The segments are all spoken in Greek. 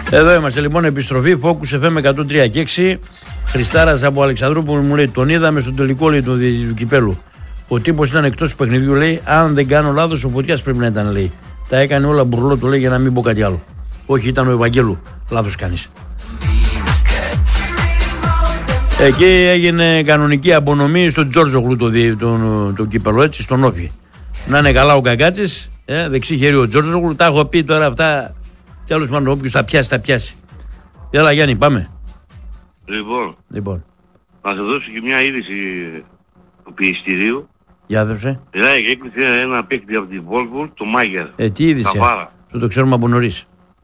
Εδώ είμαστε λοιπόν, επιστροφή Focus FM 103 και 6. Χριστάρας από Αλεξανδρούπολη μου λέει: τον είδαμε στον τελικό, λέει, του κυπέλου. Ο τύπος ήταν εκτός του παιχνιδιού, λέει. Αν δεν κάνω λάθος, ο Φωτιάς πρέπει να ήταν, λέει. Τα έκανε όλα μπουρλό, του λέει, για να μην πω κάτι άλλο. Όχι, ήταν ο Ευαγγέλου. Λάθος κάνεις. Εκεί έγινε κανονική απονομή στον Τζόρτζογλου το κύπελο, έτσι, στον Όφη. Να είναι καλά ο Καγκάτσης, δεξί χέρι ο Τζόρτζογλου. Τα έχω πει τώρα αυτά. Τέλος πάντων, όποιος θα πιάσει, θα πιάσει. Έλα Γιάννη, πάμε. Λοιπόν. Να σας δώσω και μια είδηση του πιεστηρίου. Για δώσε. Δηλαδή έκλεισε ένα παίκτη από την Βόλβουρ, το Μάγερ. Τι είδηση. Το ξέρουμε από νωρίς.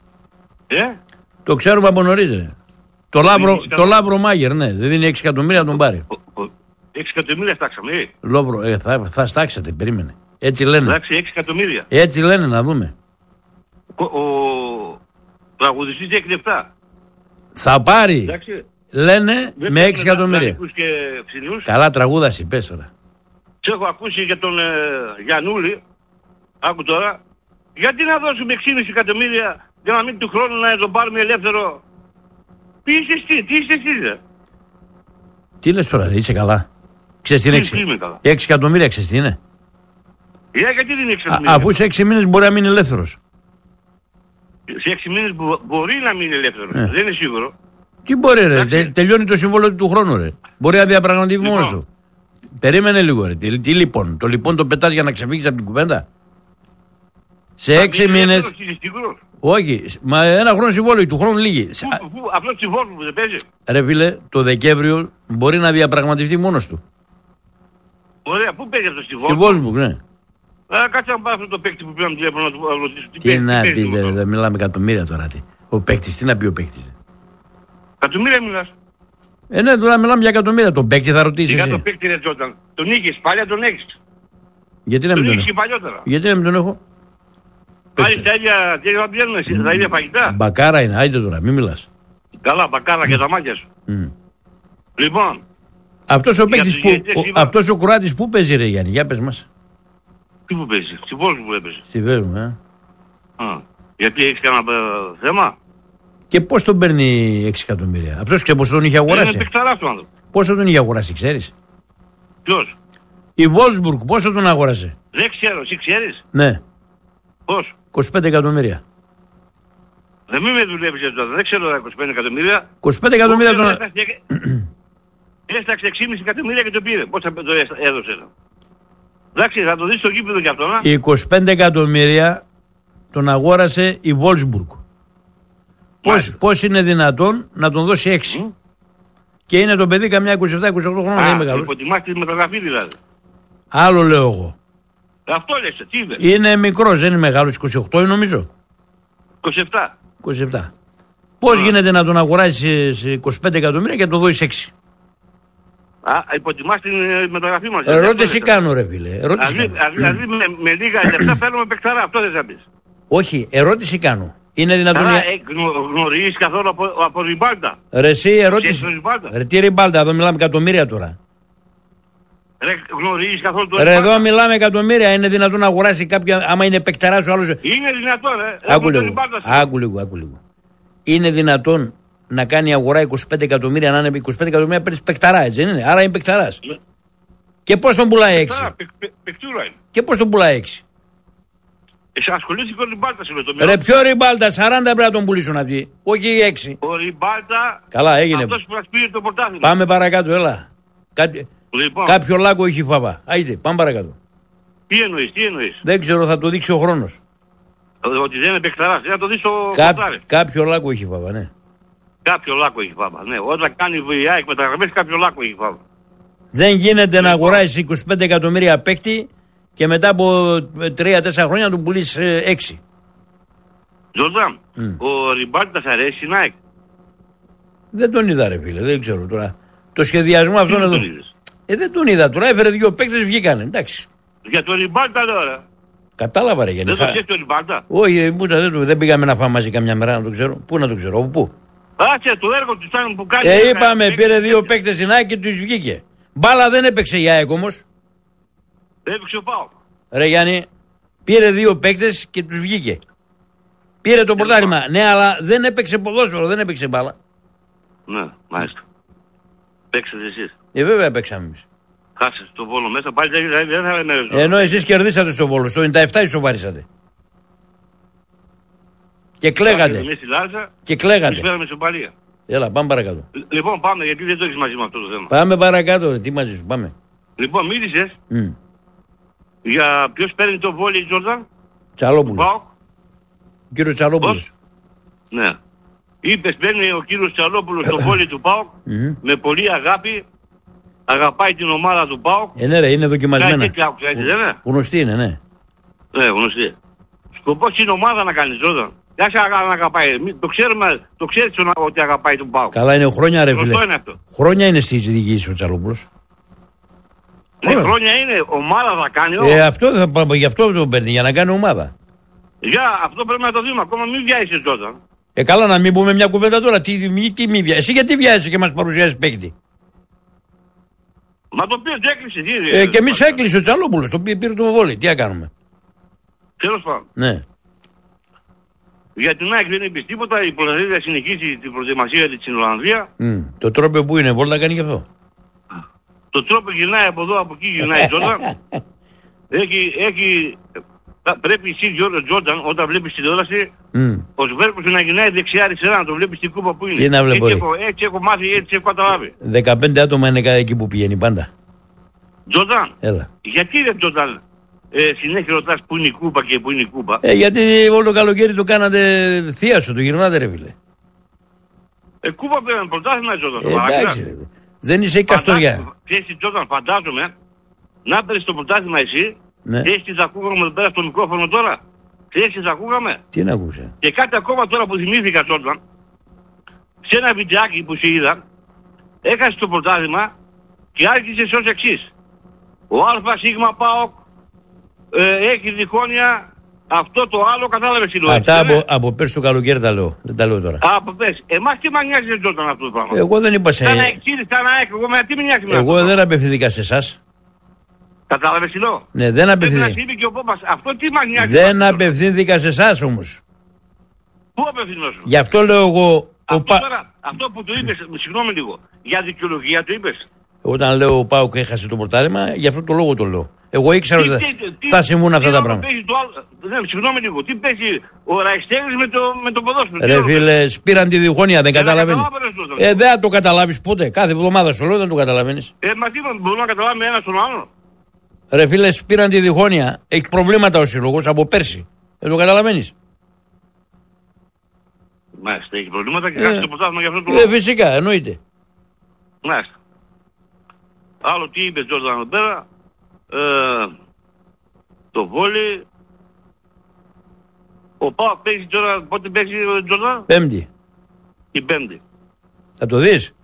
Το ξέρουμε από νωρίς, ρε. Το Λάμπρο Μάγερ, ναι. Δεν δίνει 6 εκατομμύρια να τον πάρει. 6 εκατομμύρια στάξαμε, Λόμπρο, θα στάξετε, περίμενε. Έτσι λένε. Εντάξει, 6 εκατομμύρια. Έτσι λένε, να δούμε. Ο τραγουδιστής έχει λεφτά. Θα πάρει. Εντάξει. Λένε δεν με 6 εκατομμύρια. Καλά τραγούδαση, πες τώρα. Σε έχω ακούσει για τον Γιαννούλη. Άκου τώρα. Γιατί να δώσουμε 6,5 εκατομμύρια για να μην του χρόνου να τον πάρουμε ελεύθερο. Τι είσαι εσύ. Τι λες τώρα, είσαι καλά. Ξέρεις τι είναι 6 εκατομμύρια, ξέρεις τι είναι. Γιατί δεν είναι 6 εκατομμύρια. Αφού σε 6 μήνες μπορεί να μείνει ελεύθερος. Σε 6 μήνες μπορεί να μείνει ελεύθερος. Δεν είναι σίγουρο. Τι μπορεί, ρε. Τελειώνει το συμβόλαιο του χρόνου, ρε. Μπορεί να διαπραγματεύει μόνος του. Περίμενε λίγο, ρε. Τι λοιπόν. Το λοιπόν το πετάς για να ξεφύγεις από την κουβέντα. Σε 6 μήνες. Όχι. Μα ένα χρόνο συμβόλαιο, του χρόνου λίγη. Αυτό συμβόλαιο που δεν παίζει. Ρε φίλε, το Δεκέμβριο μπορεί να διαπραγματευτεί μόνος του. Ωραία, πού παίζει αυτό το συμβόλαιο. Στη Βόλσμπουργκ, ναι. Κάτσε να πάω αυτό το παίκτη που πρέπει να του ρωτήσω. Τι να πει, δεν μιλάμε εκατομμύρια τώρα. Ο παίκτης, τι να πει ο παίκτης. Εκατομμύρια μιλάς. Ναι, τώρα μιλάμε για εκατομμύρια. Τον παίκτη θα ρωτήσεις. Για τον παίκτη, ρε Τζόρνταν. Τον είχες, παλιά τον έχεις. Γιατί να μην τον έχω. Γιατί να μην τον έχω. Πάλι τα ίδια, τι θα πιένουμε, τα ίδια φαγητά. Μπακάρα είναι, άιντε τώρα, μην μιλάς. Καλά, μπακάρα και τα μάτια σου. Λοιπόν. Αυτός ο παίκτης αυτός ο Κροάτης πού παίζει, ρε Γιάννη, για πες μας. Τι που παίζει, στη Βόλσμπουργκ που έπαιζε. Στη Βόλσμπουργκ, Γιατί έχεις κανένα θέμα. Και πώς τον παίρνει 6 εκατομμύρια. Αυτός ξέρει πώς τον είχε αγοράσει. Είναι παικταράς του άνθρωπο. Πόσο τον είχε αγοράσει, ξέρεις. Ποιος. Η Βόλσμπουργκ πόσο τον αγοράσει. Δεν ξέρω, εσύ ξέρεις. Ναι. Πώς. 25 εκατομμύρια. Δεν με δουλεύεις εδώ, δεν ξέρω τα 25 εκατομμύρια. 25 εκατομμύρια τον... Έσταξε 6,5 εκατομμύρια και το πήρε. Πώς θα το έδωσε. Εντάξει, θα το δεις στο γήπεδο κι αυτό, να. 25 εκατομμύρια τον αγόρασε η Βόλσμπουργκ. Πώς είναι δυνατόν να τον δώσει 6. Και είναι το παιδί καμιά 27-28 χρόνια, δεν είναι μεγάλος. Υποτιμάς τη μεταγραφή δηλαδή. Άλλο λέω εγώ. Αυτό λες, τι είναι. Είναι μικρός, δεν είναι μεγάλος, 28 νομίζω. 27. Πώς γίνεται να τον αγοράσεις σε 25 εκατομμύρια και να τον δώσεις 6. Υποτιμάς την μεταγραφή μας. Ερώτηση κάνω, ρε φίλε. Δηλαδή με λίγα λεπτά παίρνουμε παικταρά, αυτό δεν θα πεις. Όχι, ερώτηση κάνω. Είναι δυνατόν. Γνωρίζεις καθόλου από ριμπάλτα. Ρε εσύ, ερώτηση. Ρε τι ριμπάλτα, εδώ μιλάμε εκατομμύρια τώρα. Ρε γνωρίζεις καθόλου το ριμπάλτα. Ρε εδώ μιλάμε εκατομμύρια. Είναι δυνατόν να αγοράσει κάποια, άμα είναι παικταράς ο άλλος. Είναι δυνατόν, Άκου λίγο. Είναι δυνατόν να κάνει αγορά 25 εκατομμύρια, να είναι 25 εκατομμύρια παίρνεις παικταρά, έτσι δεν είναι. Άρα είναι παικταράς. Και πώς τον πουλάει 6. Και πώς τον πουλάει 6. Ασχολήθηκε ο Ριμπάλτα με το μυαλό. Ρε ποιο Ριμπάλτα, 40 πρέπει να τον πουλήσουν αυτοί. Όχι 6. Ο Ριμπάλτα. Καλά, έγινε. Αυτός που μας πήρε το πρωτάθλημα. Πάμε παρακάτω, έλα. Λοιπόν. Κάποιο λάκκο έχει φαβά. Άιτε, πάμε παρακάτω. Τι εννοείς. Δεν ξέρω, θα το δείξει ο χρόνος. Ότι δεν είναι παικταράς, θα το δεις στο κάποιο λάκκο έχει φαβά, ναι. Κάποιο λάκκο έχει φάβα. Ναι, όταν κάνει VI εκμεταγραφές, κάποιο λάκκο έχει φάβα. Δεν γίνεται να αγοράσεις 25 εκατομμύρια παίκτη και μετά από 3-4 χρόνια να του πουλήσεις 6. Ζόρταν, ο Ριμπάλτας αρέσει να έχει. Δεν τον είδα, ρε φίλε, δεν ξέρω τώρα. Το σχεδιασμό αυτόν εδώ. Δεν τον είδα τώρα, έφερε 2 παίκτες, βγήκανε, εντάξει. Για τον Ριμπάλτα τώρα. Κατάλαβα, ρε γενικά. Δεν το ξέρεις τον Ριμπάλτα. Όχι, δεν πήγαμε να φάμε μαζί καμιά μέρα να το ξέρω. Πού να το ξέρω, από πού. Άτσε, το έργο του ήταν που κάνει. Είπαμε, πήρε 2 παίκτες στην ΑΕΚ και τους βγήκε. Μπάλα δεν έπαιξε η ΑΕΚ όμως. Έπαιξε ο ΠΑΟΚ. Ρε Γιάννη, πήρε 2 παίκτες και τους βγήκε. Πήρε το πρωτάθλημα. Ναι, αλλά δεν έπαιξε ποδόσφαιρο, δεν έπαιξε μπάλα. Ναι, μάλιστα. Παίξατε εσείς. Βέβαια παίξαμε εμείς. Χάσες το Βόλο μέσα, πάλι δεν θα λέμε. Ενώ εσείς κερδίσατε στο Βόλο, στο 97 ισοβαρίσατε. Και κλαίγατε. Εμείς στη Λάρισα, Και κλαίγατε. εμείς φέραμε ισοπαλία. Έλα, πάμε παρακάτω. Λοιπόν, πάμε, γιατί δεν το έχεις μαζί με αυτό το θέμα. Πάμε παρακάτω, ρε, τι μαζί σου, πάμε. Λοιπόν, μίλησες για ποιος παίρνει το βόλεϊ, Τζόρνταν. Τσαλόπουλος. ΠΑΟΚ. Ο κύριος Τσαλόπουλος. Ναι. Είπες παίρνει ο κύριος Τσαλόπουλος το βόλεϊ του ΠΑΟΚ με πολύ αγάπη. Αγαπάει την ομάδα του ΠΑΟΚ. Ναι, ρε, είναι δοκιμασμένα. Κάτι τέτοια άκουσα, έτσι δεν είναι. Γνωστή είναι, ναι. Ναι, γνωστή. Σκοπός είναι ομάδα να κάνει, Τζόρνταν. Δεν σε αγαπάει. Το ξέρουμε, το ξέρεις ότι αγαπάει τον ΠΑΟΚ. Καλά είναι χρόνια, ρε φίλε. Γνωστό είναι αυτό. Χρόνια είναι στη διοίκηση ο Τσαλόπουλος. Ναι, χρόνια είναι, ομάδα θα κάνει. Γι' αυτό το παίρνει, για να κάνει ομάδα. Για αυτό πρέπει να το δούμε. Ακόμα μην βιάζεσαι, Τζόρνταν. Καλά, να μην πούμε μια κουβέντα τώρα. Τι μη βιάζεσαι. Εσύ γιατί βιάζεσαι και μας παρουσιάζεις παίκτη. Μα το πήρε, το έκλεισε. Και εμείς έκλεισε ο Τσαλόπουλος. Το πήρε το βόλεϊ. Τι να κάνουμε. Τέλος πάντων. Ναι. Για την ΑΕΚ δεν είπες τίποτα. Η πρωταθλήτρια θα συνεχίσει την προετοιμασία της στην Ολλανδία. Το τρόπο που είναι, βόλτα κάνει και αυτό. Το τρόπο γυρνάει από εδώ, από εκεί γυρνάει Τζόρνταν. Πρέπει εσύ Τζόρνταν όταν βλέπεις τηλεόραση ο Σβέρκος να γυρνάει δεξιά-αριστερά να το βλέπεις στην κούπα που είναι. Τι να βλέπω, έτσι έχω μάθει, έτσι έχω καταλάβει. 15 άτομα είναι εκεί που πηγαίνει πάντα. Τζόρνταν, Έλα. γιατί δεν Τζόρνταν συνέχεια ρωτάς που είναι η κούπα και που είναι η κούπα. Γιατί όλο το καλοκαίρι το κάνατε θεία σου, το γυρνάτε ρε φίλε. Κούπα πέραν πρωτάθλημα Τζόρνταν. Εντάξει ρε. Δεν είσαι η Καστοριά. Ξέρεις Τζόρνταν, φαντάζομαι να παίρνεις το πρωτάθλημα εσύ. Ναι. Ξέρεις τι θα ακούγαμε εδώ πέρα στο μικρόφωνο τώρα. Ξέρεις τι θα ακούγαμε. Τι να ακούσε. Και κάτι ακόμα τώρα που θυμήθηκα Τζόρνταν. Σε ένα βιντεάκι που σε είδα. Έχασε το πρωτάθλημα και άρχισες ως εξής. Ο ΑΣ ΠΑΟΚ έχει διχόνοια. Αυτό το άλλο κατάλαβες τι λέω. Αυτά από πέρσι το καλοκαίρι τα λέω. Δεν τα λέω τώρα. Από πέρσι. Εμάς τι μας νοιάζει Τζόρνταν αυτό το πράγμα. Εγώ δεν είπα σε... Εγώ με τι με νοιάζει. Εγώ δεν απευθυνθήκα σε εσάς. Κατάλαβες τι λέω. Ναι, δεν απευθυνθήκα. Αυτό τι μας νοιάζει. Δεν απευθύνθηκα σε εσάς όμως. Πού απευθυνόσου. Γι' αυτό λέω εγώ... Αυτό που του είπες, συγγνώμη λίγο, για δικαιολογία του είπες. Όταν λέω ο ΠΑΟΚ έχασε το πρωτάθλημα, γι' αυτό το λόγο το λέω. Εγώ ήξερα ότι θα συμβούν αυτά τα πράγματα. Συγγνώμη λίγο, τι παίζει ο Ραϊστέλης με το ποδόσφαιρο. Ρε φίλε, σπήραν τη διχόνοια, δεν καταλαβαίνεις. Δεν θα το καταλάβεις ποτέ. Κάθε εβδομάδα σου λέω δεν το καταλαβαίνεις. Μας είπαν, μπορούμε να καταλάβουμε ένα στον άλλο. Ρε φίλε, σπήραν τη διχόνοια. Έχει προβλήματα ο σύλλογος από πέρσι. Δεν το καταλαβαίνεις. Μάλιστα, έχει προβλήματα και χάσει το πρωτάθλημα για αυτό το λόγο. Φυσικά, εννοείται. Μάλιστα. Άλλο τι είπε Τζόρνταν εδώ πέρα. Το βόλεϊ. Ο ΠΑΟΚ παίζει τώρα, πότε παίζει ο Τζόρνταν? Πέμπτη. Την Πέμπτη. Θα το δεις.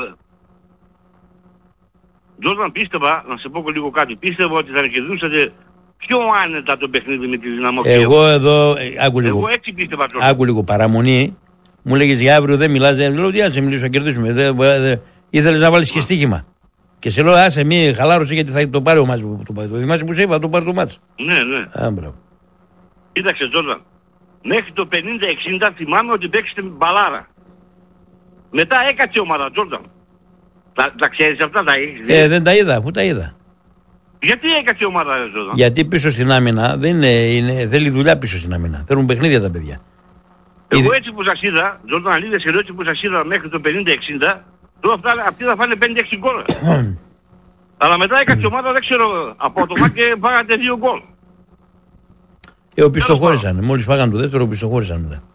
Τζόρνταν, πίστευα, να σε πω λίγο κάτι, πίστευα ότι θα κερδούσατε πιο άνετα το παιχνίδι με τη Δυναμό Κιέβου. Εγώ εδώ, άκου λίγο. Εγώ έτσι πίστευα Τζόρνταν. Άκου λίγο, παραμονή. Μου λέγες για αύριο δεν μιλάς, δεν λέω τι άσε μιλήσω, να κερδίσουμε. Ήθελες να βάλεις και στοίχημα. Και σε λέω άσε μη χαλάρωσε γιατί θα το πάρει ο μάτς που το πάρει. Το θυμάσαι που σε είπα, το πάρει το μάτς. Ναι, ναι. Μπράβο. Κοίταξε Τζόρνταν, μέχρι το 50-60 θυμάμαι ότι παίξετε μπαλάρα. Μετά έκατσε η ομάδα Τζόρνταν. Τα ξέρεις αυτά, τα έχεις δει? Δεν τα είδα, πού τα είδα. Γιατί έκατσε η ομάδα Τζόρνταν? Γιατί πίσω στην άμυνα δεν είναι, θέλει δουλειά πίσω στην άμυνα. Θέλουν παιχνίδια τα παιδιά. Εγώ έτσι που σας είδα, Τζόρνταν Αλίδες, εγώ έτσι που σας είδα μέχρι το 50-60, τώρα αυτοί θα φάνε 5-6 γκολ. Αλλά μετά έκατσε η ομάδα, δεν ξέρω, απότομα και φάγατε 2 γκολ. Οπισθοχώρησαν. Μόλις φάγαν το δεύτερο, οπισθοχώρησαν μετά.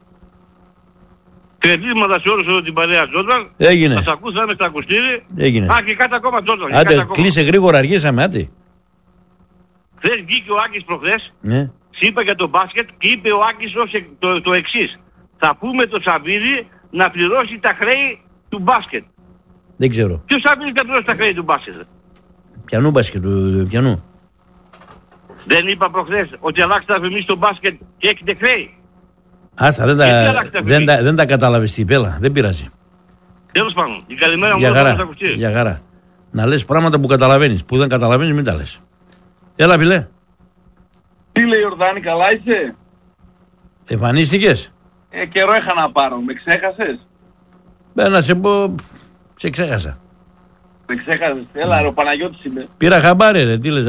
Κρετήματα σε όλους την παρέα Τζόρνταν. Έγινε. Θα σας ακούσαμε στα ακουστήρι. Έγινε. Α, και κάτι ακόμα Τζόρνταν. Άντε, κλείσε γρήγορα, αργήσαμε, άντε. Χθες βγήκε ο Άκης προχθές. Ναι. Είπα για το μπάσκετ και είπε ο Άκης το εξής. Θα πούμε το Σαββίδι να πληρώσει τα χρέη του μπάσκετ. Δεν ξέρω. Ποιος Σαββίδι θα πληρώσει τα χρέη του μπάσκετ? Πιανού μπάσκετ, πιανού. Δεν είπα προχθές ότι αλλάξτε τα φημί στο μπάσκετ και έχετε χρέη? Άστα, δεν τα κατάλαβες τι πέλα, δεν πειράζει. Τέλος πάντων, η καλημέρα μου για θα χαρά, για χαρά. Να λες πράγματα που καταλαβαίνεις, που δεν καταλαβαίνεις μην τα λες. Έλα φίλε. Τι λέει Ιορδάνη, καλά είσαι? Εμφανίστηκες? Καιρό είχα να πάρω. Με ξέχασες? Να σε πω, σε ξέχασα. Με ξέχασες? Έλα ρε, ο Παναγιώτης είμαι. Πήρα χαμπάρι ρε, τι λες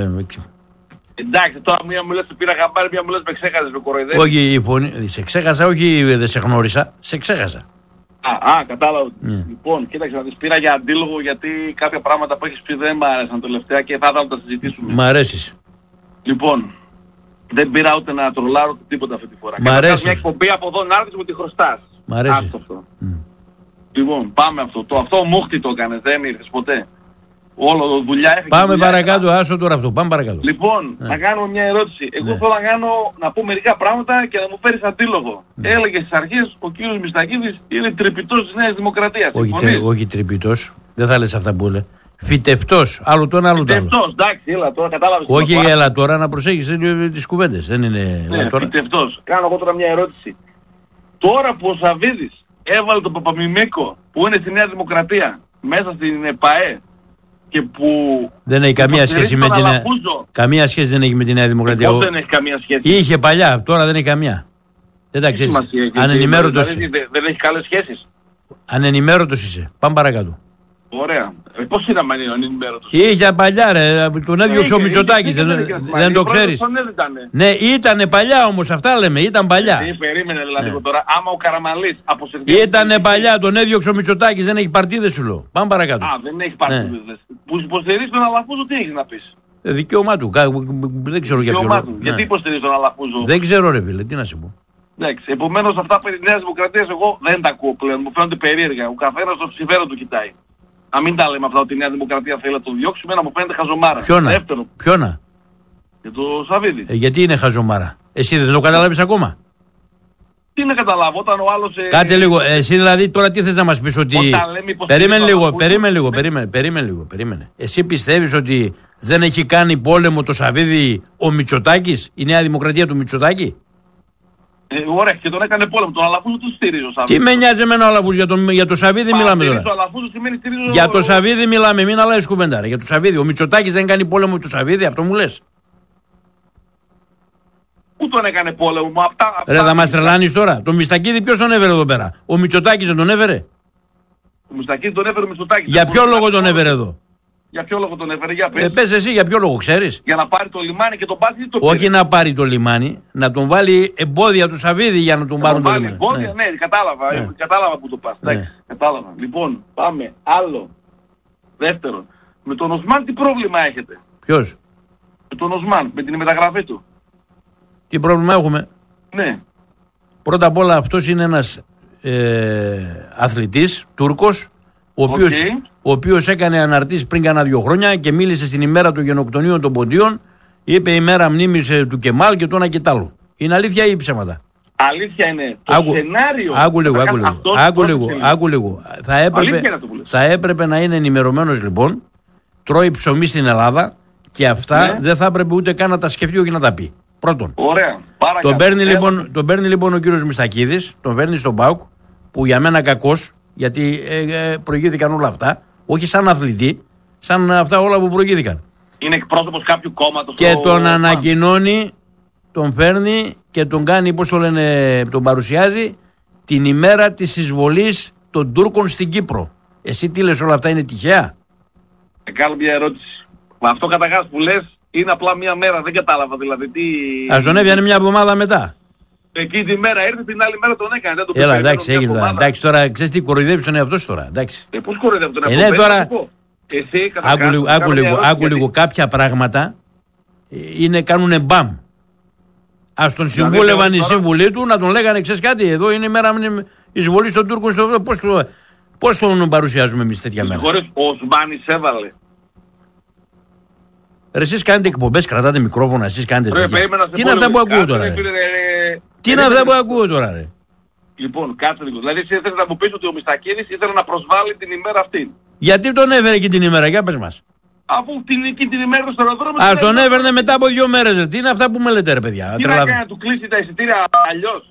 Εντάξει, τώρα μία μου λες πήρα χαμπάρι, μία μου λες με ξέχασες, με κοροϊδεύεις. Όχι, η φωνή, σε ξέχασα, όχι δεν σε γνώρισα, σε ξέχασα. Κατάλαβα. Λοιπόν, κοίταξε να δεις, πήρα για αντίλογο γιατί κάποια πράγματα που έχεις πει δεν μ' άρεσαν τελευταία και θα ήθελα να τα συζητήσουμε. Μ' αρέσεις. Λοιπόν, δεν πήρα ούτε να τρολάρω τίποτα αυτή τη φορά. Μ' αρέσεις. Μια εκπομπή από εδώ να έρθεις μου τη χρωστάς. Μ' αρέσει. Λοιπόν, πάμε αυτό. Αυτό μούχτι το έκανες, δεν ήρθες ποτέ. Όλο δουλειά έφυγε. Πάμε παρακάτω, άσο τώρα αυτό. Πάμε παρακάτω. Λοιπόν, να κάνω μια ερώτηση. Εγώ θέλω να πω μερικά πράγματα και να μου φέρεις αντίλογο. Έλεγε στις αρχές ο κύριος Μιστακίδης είναι τρυπητός της Νέας Δημοκρατίας. Όχι τρυπητός, δεν θα λες αυτά που λέει. Φυτευτός, άλλο το ένα, άλλο το άλλο. Φυτευτός, εντάξει, έλα τώρα, κατάλαβες. Όχι, έλα τώρα να προσέχεις τις κουβέντες. Δεν είναι. Ναι, φυτευτός. Κάνω εγώ τώρα μια ερώτηση. Τώρα που ο Σαββίδης έβαλε τον Παπαμιμίκο που είναι στη Νέα Δημοκρατία μέσα στην ΕΠΑΕ και που δεν έχει καμία σχέση με την καμία σχέση δεν έχει με τη Νέα Δημοκρατία. Δεν έχει καμία σχέση. Είχε παλιά, τώρα δεν έχει καμία. Δεν τα ξέρεις. Ανενημέρωτος. Δηλαδή, δεν έχει καλές σχέσεις. Ανενημέρωτος είσαι. Πάμε παρακάτω. Ωραία. Πώς είναι ανενημέρωτος? Είχε παλιά ρε, τον έδιωξε ο Μητσοτάκης. Δεν το ξέρεις. Ναι, ήτανε παλιά όμως, αυτά λέμε, ήταν παλιά. Περίμενε δηλαδή τώρα, άμα ο Καραμανλής αποσυρθεί. Ήτανε παλιά, τον έδιωξε ο Μητσοτάκης, δεν έχει παρτίδες σου λέω. Πάμε παρακάτω. Δεν έχει παρτίδες. Που υποστηρίζει τον Αλαφούζο, τι έχεις να πεις? Δικαίωμά του, δεν ξέρω για ποιο λόγο. Γιατί υποστηρίζει τον Αλαφούζο? Δεν ξέρω ρε φίλε, τι να σου πω. Εντάξει, επομένως αυτά περί Νέας Δημοκρατίας εγώ δεν τα ακούω πλέον, μου φαίνονται περίεργα. Ο καθένας το συμφέρον του κοιτάει. Να μην τα λέμε αυτά ότι η Νέα Δημοκρατία θέλει να τον διώξουμε, να μου φαίνεται χαζομάρα. Ποιόνα? Για το Σαββίδη. Γιατί είναι χαζομάρα? Εσύ δεν το καταλάβεις ακόμα? Τι να καταλάβω όταν ο άλλος... Κάτσε λίγο, εσύ δηλαδή τώρα τι θες να μας πεις ότι... Περίμενε λίγο. Εσύ πιστεύεις ότι δεν έχει κάνει πόλεμο το Σαββίδη ο Μητσοτάκης, η Νέα Δημοκρατία του Μητσοτάκη? Ωραία, και τον έκανε πόλεμο. Τον Αλαφούζο του στηρίζω. Τι με νοιάζει εμένα ο Αλαφούζο, για το Σαββίδη μιλάμε τώρα. Για το Σαββίδη μιλάμε, μην αλλάζεις κουβέντα. Για το Σαββίδη. Ο Μητσοτάκης δεν κάνει πόλεμο με το Σαββίδη, αυτό μου λες? Πού τον έκανε πόλεμο? Ρε, θα μας τρελάνεις τώρα. Τον Μιστακίδη ποιος τον έφερε εδώ πέρα? Ο Μητσοτάκης δεν τον έφερε? Ο Μιστακίδη τον έφερε ο Μητσοτάκης. Για ποιο λόγο τον έφερε εδώ? Για ποιο λόγο τον έφερε? Για πες. Πες εσύ για ποιο λόγο, ξέρεις? Για να πάρει το λιμάνι και τον πάρει ή το πήρε? Όχι να πάρει το λιμάνι, να τον βάλει εμπόδια του Σαββίδη για να τον πάρουν το λιμάνι. Εμπόδια, ναι, κατάλαβα. Κατάλαβα που το πας. Κατάλαβα. Λοιπόν, πάμε. Άλλο. Δεύτερον, με τον Οσμάν τι πρόβλημα έχετε? Ποιος? Με τον Οσμάν, με την μεταγραφή του. Τι πρόβλημα έχουμε? Ναι. Πρώτα απ' όλα αυτός είναι ένας αθλητής, Τούρκος, ο οποίος έκανε αναρτήσεις πριν κάνα 2 χρόνια και μίλησε στην ημέρα των γενοκτονίων των Ποντίων. Είπε ημέρα μνήμης του Κεμάλ και το ένα και τ' άλλο. Είναι αλήθεια ή ψέματα? Αλήθεια είναι. Το σενάριο. Άκου λίγο. Θα έπρεπε να είναι ενημερωμένος λοιπόν. Τρώει ψωμί στην Ελλάδα και αυτά δεν θα έπρεπε ούτε καν να τα σκεφτεί και να τα πει. Πρώτον. Ωραία. Τον παίρνει λοιπόν ο κύριος Μιστακίδης, τον παίρνει στον ΠΑΟΚ, που για μένα κακός, γιατί προηγήθηκαν όλα αυτά, όχι σαν αθλητή, σαν αυτά όλα που προηγήθηκαν. Είναι εκπρόσωπος κάποιου κόμματος. Και τον ανακοινώνει, τον φέρνει και τον κάνει, πώς το λένε, τον παρουσιάζει την ημέρα της εισβολής των Τούρκων στην Κύπρο. Εσύ τι λες, όλα αυτά είναι τυχαία? Κάνω μια ερώτηση. Με αυτό καταρχάς που λες είναι απλά μια μέρα, δεν κατάλαβα δηλαδή τι... Ας τον έβγαινε μια εβδομάδα μετά. Εκείνη τη μέρα ήρθε, την άλλη μέρα τον έκανε. Δεν τον έλα, εντάξει, έγινε τώρα. Εντάξει, τώρα ξέρεις τι, κοροϊδεύεις τον εαυτό σου τώρα. Εντάξει. Πώς κοροϊδεύεις τον εαυτό σου? Τώρα... Άκου λίγο, κάποια πράγματα κάνουνε μπαμ. Ας τον συμβούλευαν οι σύμβουλοι του να τον λέγανε, ξέρεις κάτι, εδώ είναι η μέρα εισβολής των Τούρκων στο... Πώς τον παρουσιάζουμε εμείς τέτοια μέρα? Ο Οσμάνης έβαλε. Εσείς κάνετε εκπομπές, κρατάτε μικρόφωνα, εσείς κάνετε τέτοια. Τι είναι αυτά που ακούω τώρα? Τι είναι αυτά που ακούω τώρα ρε? Λοιπόν, κάτσε λίγο. Δηλαδή εσύ ήθελες να μου πεις ότι ο Μιστακίδης ήθελε να προσβάλλει την ημέρα αυτή. Γιατί τον έφερε εκεί την ημέρα, για πες μας. Αφού εκεί την ημέρα στο αεροδρόμιο... Ας τον έφερνε μετά από 2 μέρες ρε. Τι είναι αυτά που με λέτε ρε παιδιά? Τι να κάνει να του κλείσει τα εισιτήρια αλλιώς?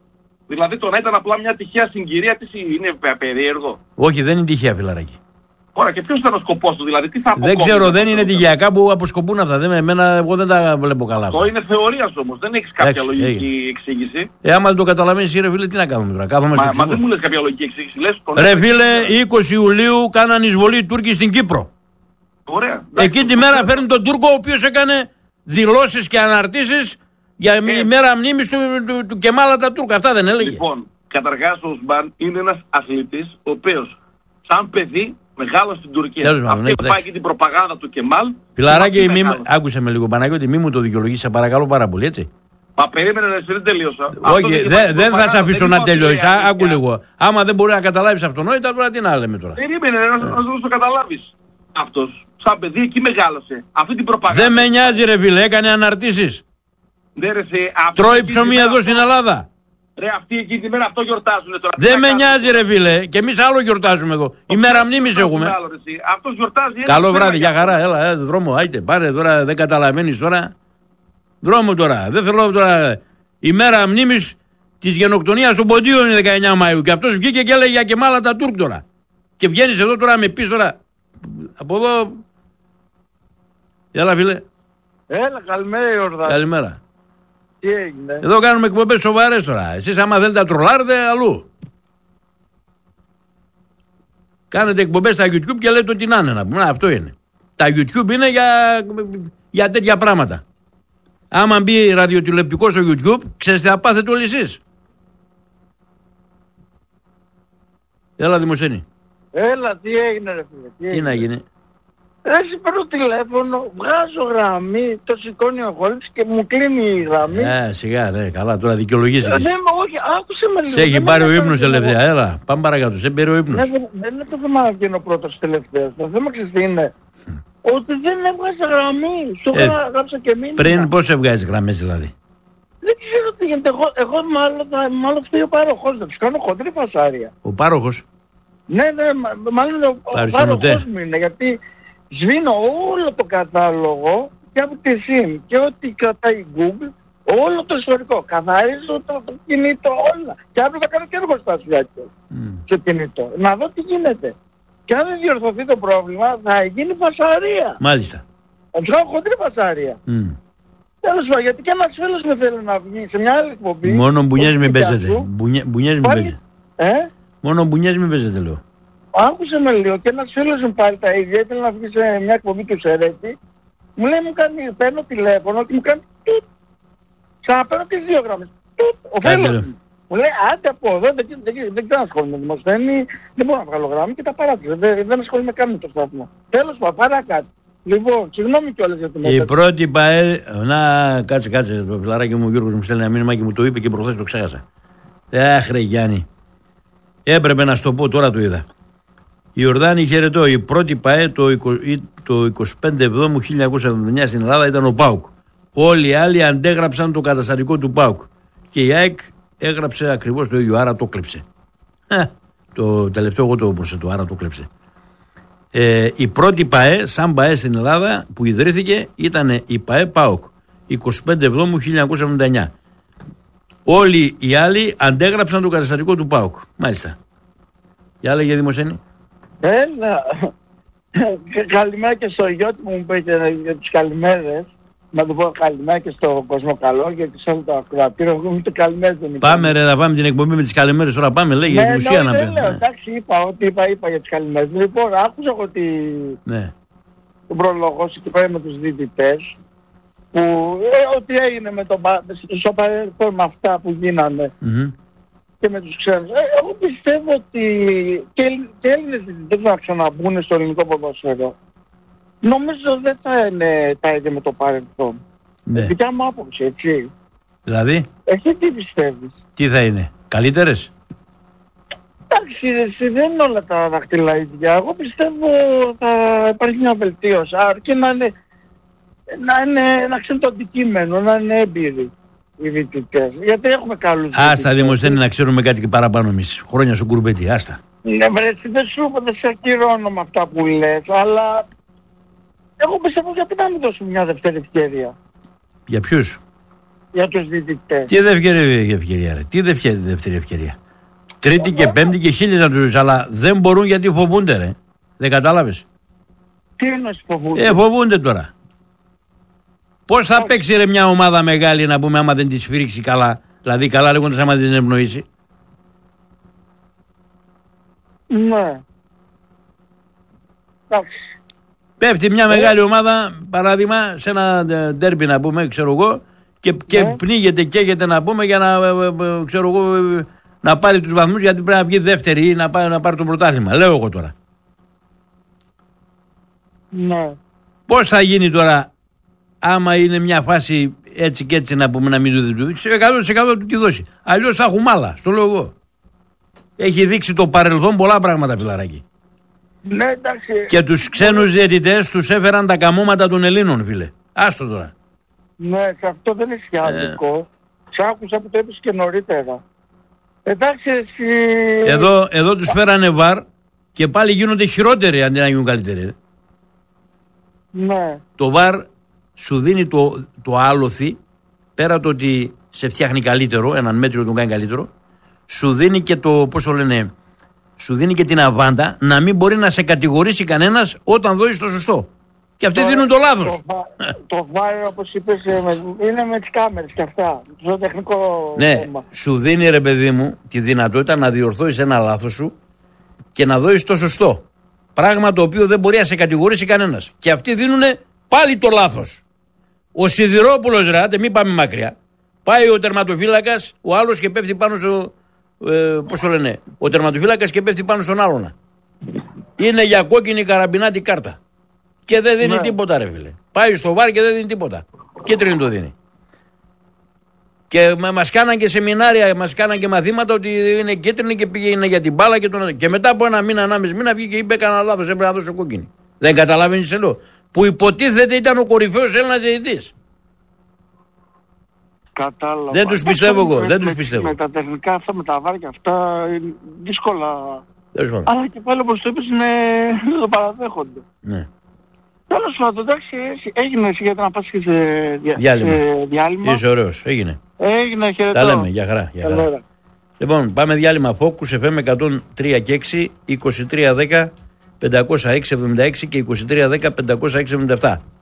Δηλαδή τον ήταν απλά μια τυχαία συγκυρία, τι είναι περίεργο? Όχι, δεν είναι τυχαία φιλαράκι. Ωραία, και ποιος ήταν ο σκοπός του, δηλαδή, τι θα Δεν ξέρω, δεν είναι τυχαία που αποσκοπούν αυτά. Εγώ δεν τα βλέπω καλά. Αυτό είναι θεωρίας όμως, δεν έχεις κάποια λογική εξήγηση. Άμα δεν το καταλαβαίνεις, ρε φίλε, τι να κάνουμε τώρα. Κάθομαι στο Μα δεν μου λες κάποια λογική εξήγηση. Λες, ρε φίλε, 20 Ιουλίου κάναν εισβολή οι Τούρκοι στην Κύπρο. Ωραία. Εκεί τη μέρα φέρνουν τον Τούρκο, ο οποίος έκανε δηλώσεις και αναρτήσεις για η μέρα μνήμης του Κεμάλ Ατατούρκ. Αυτά δεν έλεγε. Λοιπόν, καταρχάς ο Οσμάν είναι ένας αθλητής, ο οποίος σαν παιδί μεγάλωσε στην Τουρκία. Αυτό πάει και την προπαγάνδα του Κεμάλ. Πιλαράκι, άκουσε με λίγο Παναγιώτη, μη μου το δικαιολογήσει, σε παρακαλώ πάρα πολύ, έτσι. Μα περίμενε να δεν τελείωσα. Όχι, δεν θα σε αφήσω να τελειώσει. Άκου λίγο. Άμα δεν μπορεί να καταλάβεις αυτονόητα, τώρα τι να λέμε τώρα. Περίμενε να το καταλάβεις. Αυτός, σαν παιδί, εκεί μεγάλωσε. Αυτή την προπαγάνδα. Δεν με νοιάζει, ρε φίλε, έκανε αναρτήσεις. Ναι, ρε, τρώει ψωμί εδώ στην Ελλάδα. Ρε, αυτοί εκεί τη μέρα αυτό γιορτάζουν τώρα. Δεν με νοιάζει, ρε φίλε, και εμείς άλλο γιορτάζουμε εδώ. Η μέρα μνήμης έχουμε. Αυτός γιορτάζει. Καλό βράδυ, για χαρά, έλα, δρόμο, άιτε, πάρε τώρα, δεν καταλαβαίνεις τώρα. Δρόμο τώρα, δεν θέλω τώρα. Η μέρα μνήμης της γενοκτονίας των Ποντίων είναι 19 Μαΐου και αυτός βγήκε και έλεγε για Κεμάλ Ατατούρκ τώρα. Και βγαίνεις εδώ τώρα με πεις τώρα. Από εδώ. Έλα, φίλε. Έλα, καλημέρα, Ιορδάνη. Καλημέρα. Τι έγινε? Εδώ κάνουμε εκπομπές σοβαρές τώρα. Εσείς άμα θέλετε να τρολάρετε, αλλού. Κάνετε εκπομπές στα YouTube και λέτε ότι να είναι να πούμε. Αυτό είναι. Τα YouTube είναι για τέτοια πράγματα. Άμα μπει ραδιοτηλεοπτικό στο YouTube, ξέρετε τι θα πάθετε όλοι εσείς. Έλα, Δημοσθένη. Έλα, τι έγινε, ρε φίλε? Τι να γίνει? Έτσι παίρνω τηλέφωνο, βγάζω γραμμή, το σηκώνει ο Χόλτς και μου κλείνει η γραμμή. Σιγά, ρε, καλά, τώρα δικαιολογήσεις. Όχι, άκουσε με λίγο. Σε έχει πάρει ο ύπνος τελευταία, έλα, πάμε παρακάτω, σε πήρε ο ύπνος. Δεν είναι το θέμα να γίνω πρώτος τελευταίος, το θέμα ξέρεις τι είναι. Ότι δεν έβγαζε γραμμή, σου γράψα και μήνυμα. Πριν πώς έβγαζες γραμμές δηλαδή? Δεν ξέρω τι γίνεται, εγώ μάλλον φταίει ο πάροχος, δεν τους κάνω χοντρή φασάρια. Ο πάροχος? Ναι, μάλλον ο πάροχος μου είναι, γιατί σβήνω όλο το κατάλογο και από τη SIM και ό,τι κρατάει Google, όλο το ιστορικό. Καθαρίζω το κινητό, όλα. Και αύριο θα κάνω και εργοστάσιο στο κινητό. Να δω τι γίνεται. Και αν δεν διορθωθεί το πρόβλημα, θα γίνει φασαρία. Μάλιστα. Θα τους κάνω χοντρή φασαρία. Τέλος πάντων, γιατί και ένας φίλος με θέλει να βγει σε μια άλλη εκπομπή. Μόνο μπουνιές μην παίζετε. Μπουνιές μην παίζετε. Μόνο μπουνιές μην παίζετε, λέω. Άκουσε με λίγο και ένας φίλος μου πάλι τα ίδια, ήθελε να βγει σε μια εκπομπή του Σερέτη. Μου λέει, παίρνω τηλέφωνο και μου κάνει τουτ. Ξαναπαίρνω τις δύο γραμμές. Τουτ. Ο φίλος μου λέει, άντε από εδώ, δεν ξέρω να ασχολούμαι με Δημοσθένη, δεν μπορώ να βγάλω γράμμα και τα παράτησα. Δεν ασχολούμαι καν με το σταθμό. Τέλος πάντων, παρακάτω. Λοιπόν, συγγνώμη κιόλας για την η πρώτη ΠΑΕ. Να, κάτσε, το φιλαράκι μου, ο Γιώργος μου στέλνει ένα μήνυμα και μου το είπε και προχθές το ξέχασα. Ρε Γιάννη. Έπρεπε να σου το πω, τώρα το είδα. Η Ιορδάνη, χαιρετώ. Η πρώτη ΠΑΕ το 25 Εβδόμου 1979 στην Ελλάδα ήταν ο ΠΑΟΚ. Όλοι οι άλλοι αντέγραψαν το καταστατικό του ΠΑΟΚ. Και η ΑΕΚ έγραψε ακριβώς το ίδιο, άρα το κλέψε. Το τελευταίο εγώ το προσθέτω, άρα το κλέψε. Η πρώτη ΠΑΕ, σαν ΠΑΕ στην Ελλάδα, που ιδρύθηκε ήταν η ΠΑΕ ΠΑΟΚ. 25 Εβδόμου 1979. Όλοι οι άλλοι αντέγραψαν το καταστατικό του ΠΑΟΚ. Μάλιστα. Για λέγε Δημοσθένη. Έλα. Καλημέρα και στο γιο του μου είπε για τις καλημέρες. Να του πω καλημέρα και στο Κοσμοκαλό, γιατί σε όλο το ακροατήριο εγώ μου το καλημέρα δεν είναι. Πάμε ρε, θα πάμε την εκπομπή με τις καλημέρες, τώρα πάμε, λέγε για την ουσία να πούμε. Εντάξει, είπα για τις καλημέρες. Λοιπόν, άκουσα εγώ τον προλόγο σου και πάει με τους διδυτές, που ό,τι έγινε στο παρελθόν με αυτά που γίνανε και με τους ξένους. Εγώ πιστεύω ότι και Έλληνες διδυτές να ξαναμπούν στο ελληνικό ποδόσφαιρο. Νομίζω δεν θα είναι τα ίδια με το παρελθόν. Δικιά μου άποψη, έτσι. Δηλαδή? Εσύ τι πιστεύεις? Τι θα είναι, καλύτερες? Εντάξει, δεν είναι όλα τα δάχτυλα ίδια. Εγώ πιστεύω θα υπάρχει μια βελτίωση. Αρκεί να ξέρουν το αντικείμενο, να είναι έμπειροι οι δυτικές. Γιατί έχουμε καλούς δυτικές. Άστα Δημοσθένη να ξέρουμε κάτι και παραπάνω εμείς. Χρόνια στον κουρμπέτι, άστα. Ναι, δεν σε ακυρώνω με αυτά που λες, αλλά εγώ πιστεύω γιατί να μην δώσουμε μια δεύτερη ευκαιρία. Για ποιους? Για τους δυτικές. Τι δεύτερη ευκαιρία, ρε? Τι δεύτερη ευκαιρία? Τρίτη και πέμπτη και χίλιες να τους, αλλά δεν μπορούν γιατί φοβούνται, ρε. Δεν κατάλαβες? Τι εννοείς φοβούνται? Φοβούνται τώρα. Πώς θα παίξει ρε μια ομάδα μεγάλη να πούμε άμα δεν τη σφίριξει καλά? Δηλαδή καλά λέγοντας άμα δεν την ευνοήσει. Ναι. Εντάξει. Πέφτει μια μεγάλη ομάδα, παράδειγμα, σε ένα ντέρμπι να πούμε, ξέρω εγώ, και πνίγεται, καίγεται να πούμε για να, ξέρω εγώ, να πάρει τους βαθμούς, γιατί πρέπει να βγει δεύτερη ή να πάρει το πρωτάθλημα. Λέω εγώ τώρα. Ναι. Πώς θα γίνει τώρα, άμα είναι μια φάση έτσι και έτσι να πούμε να μην του δώσει, 100% του τη δώσει. Αλλιώς θα έχουμε άλλα, στο λέω εγώ. Έχει δείξει το παρελθόν πολλά πράγματα, φιλαράκι. Ναι, εντάξει. Και τους ξένους διαιτητές τους έφεραν τα καμώματα των Ελλήνων, φίλε. Άστο τώρα. Ναι, σε αυτό δεν έχει άδικο. Σ' άκουσα που το είπες και νωρίτερα. Εντάξει, εσύ... Εδώ τους φέρανε βαρ και πάλι γίνονται χειρότεροι αντί να γίνουν καλύτεροι. Ναι. Το βαρ σου δίνει το άλοθη, πέρα το ότι σε φτιάχνει καλύτερο, έναν μέτριο τον κάνει καλύτερο, σου δίνει και το, πώς το λένε, σου δίνει και την αβάντα να μην μπορεί να σε κατηγορήσει κανένας όταν δώσεις το σωστό. Και αυτοί δίνουν το λάθος. Το βάρ, όπως είπες, είναι με τις κάμερες και αυτά. Το τεχνικό. Ναι, σου δίνει ρε παιδί μου τη δυνατότητα να διορθώσεις ένα λάθος σου και να δώσεις το σωστό. Πράγμα το οποίο δεν μπορεί να σε κατηγορήσει κανένας. Και αυτοί δίνουν πάλι το λάθος. Ο Σιδηρόπουλος, ρε, μην πάμε μακριά. Πάει ο τερματοφύλακας, ο άλλος και πέφτει πάνω στο. Πώς το λένε, ο τερματοφύλακας και πέφτει πάνω στον άλλον. Είναι για κόκκινη καραμπινάτη κάρτα. Και δεν δίνει τίποτα, ρε φίλε. Πάει στο βάρ και δεν δίνει τίποτα. Κίτρινη το δίνει. Και μας κάναν και σεμινάρια, μας κάναν και μαθήματα ότι είναι κίτρινη και πήγαινε για την μπάλα και μετά από ένα μήνα, 1,5 μήνα βγήκε και είπε: έκανα λάθος, έπρεπε να δώσω κόκκινη. Δεν καταλαβαίνεις εδώ. Που υποτίθεται ήταν ο κορυφαίος Έλληνας διαιτητής. Κατάλαβα. Δεν τους πιστεύω εγώ. Δεν τους πιστεύω. Με τα τεχνικά αυτά, με τα βάρια αυτά, είναι δύσκολα. Αλλά και πάλι όπως το είπες, δεν το παραδέχονται. Ναι. Τέλος πάντων, εντάξει, έγινε εσύ γιατί να πας και σε διάλειμμα. Είσαι ωραίος, έγινε. Έγινε, χαιρετώ. Τα λέμε, για χαρά. Για χαρά. Λοιπόν, πάμε διάλειμμα. Focus FM 103 και 6, 2310 506 76 και 2310 506 77.